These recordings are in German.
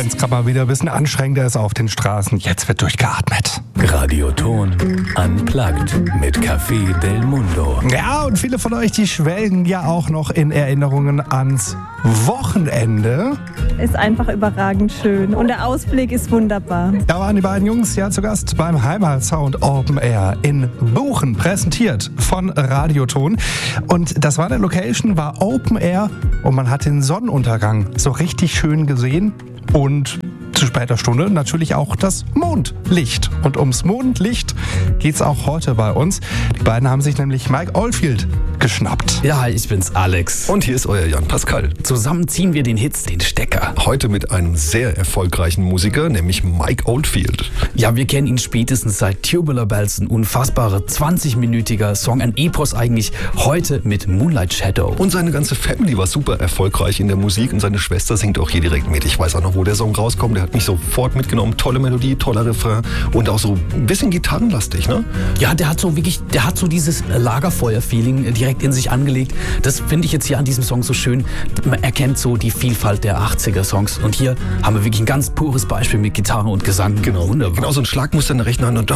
wenn es gerade mal wieder ein bisschen anstrengender ist auf den Straßen. Jetzt wird durchgeatmet. Radioton Unplugged mit Café Del Mundo. Ja, und viele von euch, die schwelgen ja auch noch in Erinnerungen ans Wochenende. Ist einfach überragend schön und der Ausblick ist wunderbar. Da waren die beiden Jungs ja zu Gast beim Heimatsound Open Air in Buchen, präsentiert von Radioton. Und das war der Location, war Open Air und man hat den Sonnenuntergang so richtig schön gesehen. Und zu später Stunde natürlich auch das Mondlicht. Und ums Mondlicht geht's auch heute bei uns. Die beiden haben sich nämlich Mike Oldfield geschnappt. Ja, hi, ich bin's, Alex. Und hier ist euer Jan Pascal. Zusammen ziehen wir den Hits, den Stecker. Heute mit einem sehr erfolgreichen Musiker, nämlich Mike Oldfield. Ja, wir kennen ihn spätestens seit Tubular Bells, ein unfassbarer 20-minütiger Song, ein Epos eigentlich, heute mit Moonlight Shadow. Und seine ganze Family war super erfolgreich in der Musik und seine Schwester singt auch hier direkt mit. Ich weiß auch noch, wo der Song rauskommt, der hat mich sofort mitgenommen. Tolle Melodie, toller Refrain und auch so ein bisschen gitarrenlastig, ne? Ja, der hat so dieses Lagerfeuer-Feeling direkt in sich angelegt. Das finde ich jetzt hier an diesem Song so schön. Man erkennt so die Vielfalt der 80er-Songs. Und hier haben wir wirklich ein ganz pures Beispiel mit Gitarre und Gesang. Genau, wunderbar. Genau, so ein Schlagmuster in der rechten Hand und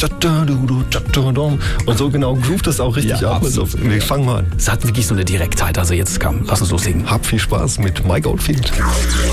so genau groovt das auch richtig ab. Also, wir fangen mal an. Es hat wirklich so eine Direktheit. Also jetzt komm, lass uns loslegen. Hab viel Spaß mit Mike Oldfield.